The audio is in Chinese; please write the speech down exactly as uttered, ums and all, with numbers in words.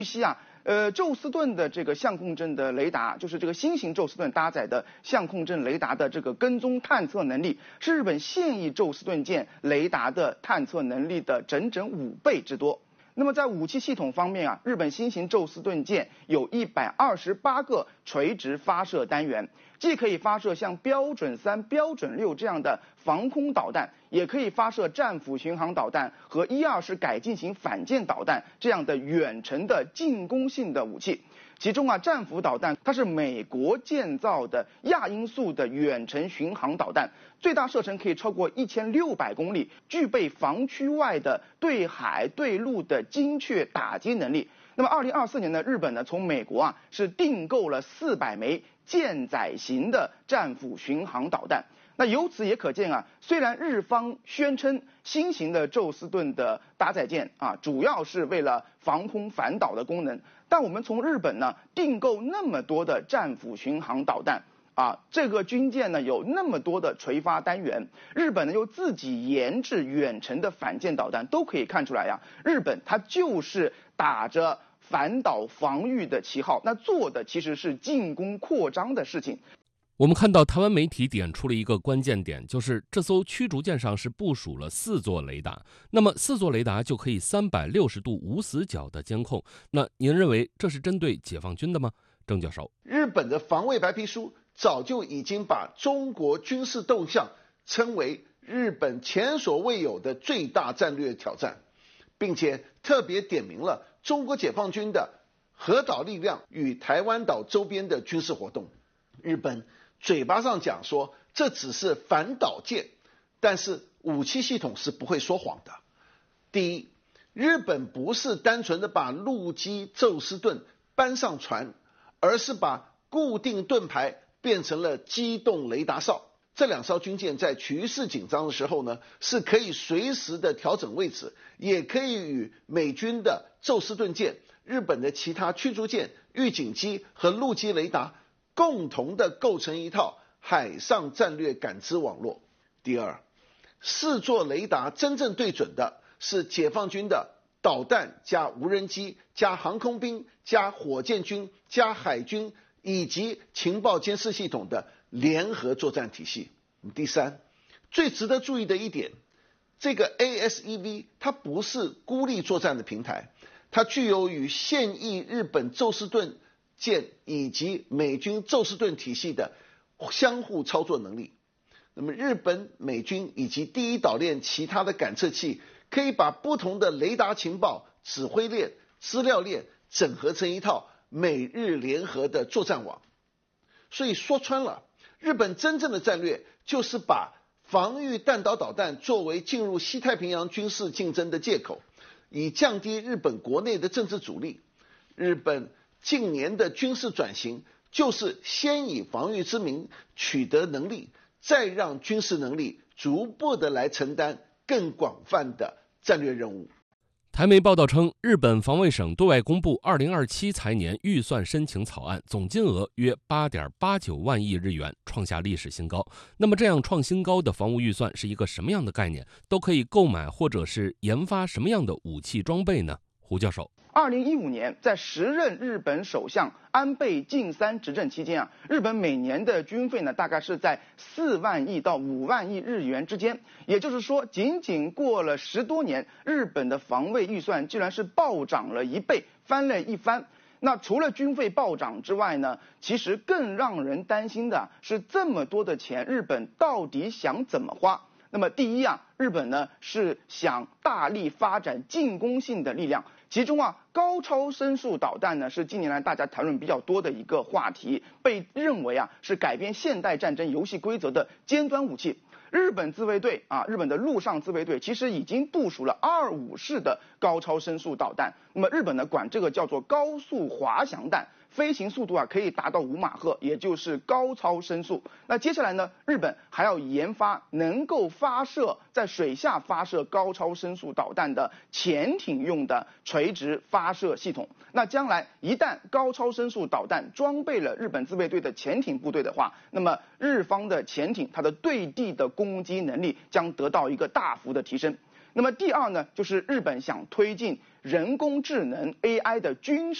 据悉啊，呃，宙斯盾的这个相控阵的雷达，就是这个新型宙斯盾搭载的相控阵雷达的这个跟踪探测能力，是日本现役宙斯盾舰雷达的探测能力的整整五倍之多。那么在武器系统方面啊，日本新型宙斯盾舰有一百二十八个垂直发射单元，既可以发射像标准三、标准六这样的防空导弹，也可以发射战斧巡航导弹和一二式改进型反舰导弹这样的远程的进攻性的武器。其中啊，战斧导弹它是美国建造的亚音速的远程巡航导弹，最大射程可以超过一千六百公里，具备防区外的对海对陆的精确打击能力。那么二零二四年呢，日本呢从美国啊是订购了四百枚舰载型的战斧巡航导弹。那由此也可见啊，虽然日方宣称新型的宙斯盾的搭载舰啊，主要是为了防空反导的功能，但我们从日本呢订购那么多的战斧巡航导弹啊，这个军舰呢有那么多的垂发单元，日本呢又自己研制远程的反舰导弹，都可以看出来呀，日本它就是打着反导防御的旗号，那做的其实是进攻扩张的事情。 我们看到台湾媒体点出了一个关键点，就是这艘驱逐舰上是部署了四座雷达，那么四座雷达就可以三百六十度无死角的监控。那您认为这是针对解放军的吗？郑教授， 日本的防卫白皮书早就已经把中国军事动向称为日本前所未有的最大战略挑战，并且特别点明了中国解放军的核岛力量与台湾岛周边的军事活动。日本嘴巴上讲说这只是反导舰，但是武器系统是不会说谎的。第一，日本不是单纯的把陆基宙斯盾搬上船，而是把固定盾牌变成了机动雷达哨。这两艘军舰在局势紧张的时候呢，是可以随时的调整位置，也可以与美军的宙斯盾舰、日本的其他驱逐舰、预警机和陆基雷达共同的构成一套海上战略感知网络。第二，四座雷达真正对准的是解放军的导弹加无人机加航空兵加火箭军加海军以及情报监视系统的联合作战体系。第三，最值得注意的一点，这个 A S E V 它不是孤立作战的平台，它具有与现役日本宙斯盾舰以及美军宙斯盾体系的相互操作能力。那么日本、美军以及第一岛链其他的感测器可以把不同的雷达情报、指挥链、资料链整合成一套美日联合的作战网。所以说穿了，日本真正的战略就是把防御弹道导弹作为进入西太平洋军事竞争的借口，以降低日本国内的政治阻力。日本近年的军事转型就是先以防御之名取得能力，再让军事能力逐步的来承担更广泛的战略任务。 台媒报道称，日本防卫省对外公布二零二七财年预算申请草案，总金额约八点八九万亿日元，创下历史新高。那么这样创新高的防务预算是一个什么样的概念？都可以购买或者是研发什么样的武器装备呢？胡教授， 二零一五年，在时任日本首相安倍晋三执政期间啊，日本每年的军费呢，大概是在四万亿到五万亿日元之间。也就是说，仅仅过了十多年，日本的防卫预算居然是暴涨了一倍，翻了一番。那除了军费暴涨之外呢，其实更让人担心的是，这么多的钱，日本到底想怎么花？那么第一啊，日本呢是想大力发展进攻性的力量，其中啊高超声速导弹呢是近年来大家谈论比较多的一个话题，被认为啊是改变现代战争游戏规则的尖端武器。日本自卫队啊，日本的陆上自卫队其实已经部署了二五式的高超声速导弹，那么日本呢管这个叫做高速滑翔弹，飞行速度啊可以达到五马赫，也就是高超声速。那接下来呢，日本还要研发能够发射在水下发射高超声速导弹的潜艇用的垂直发射系统。那将来一旦高超声速导弹装备了日本自卫队的潜艇部队的话，那么日方的潜艇它的对地的攻击能力将得到一个大幅的提升。那么第二呢，就是日本想推进人工智能 A I 的军事